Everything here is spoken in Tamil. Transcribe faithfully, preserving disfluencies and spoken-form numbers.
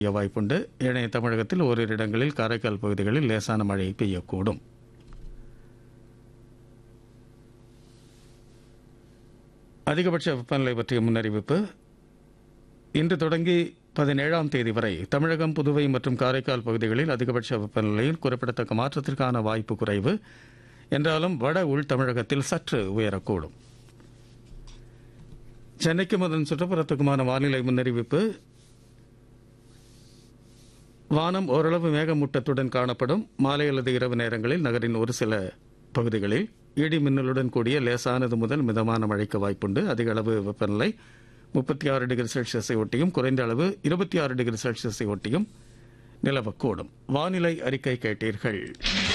வாய்ப்புண்டு. ஏனைய தமிழகத்தில் ஓரிரு இடங்களில் காரைக்கால் பகுதிகளில் லேசான மழை பெய்யக்கூடும். அதிகபட்ச வெப்பநிலை பற்றிய முன்னறிவிப்பு. இன்று தொடங்கி பதினேழாம் தேதி வரை தமிழகம், புதுவை மற்றும் காரைக்கால் பகுதிகளில் அதிகபட்ச வெப்பநிலையில் குறிப்பிடத்தக்க மாற்றத்திற்கான வாய்ப்பு குறைவு என்றாலும் வட உள் தமிழகத்தில் சற்று உயரக்கூடும். சென்னைக்கும் அதன் சுற்றுப்புறத்துக்குமான வானிலை முன்னறிவிப்பு. வானம் ஓரளவு மேகமூட்டத்துடன் காணப்படும். மாலை அல்லது இரவு நேரங்களில் நகரின் ஒரு சில பகுதிகளில் இடி மின்னலுடன் கூடிய லேசானது முதல் மிதமான மழைக்கு வாய்ப்புண்டு. அதிக அளவு வெப்பநிலை முப்பத்தி ஆறு டிகிரி செல்சியஸை ஒட்டியும் குறைந்த அளவு இருபத்தி ஆறு டிகிரி செல்சியஸை ஒட்டியும் நிலவக்கூடும். வானிலை அறிக்கை கேட்டீர்கள்.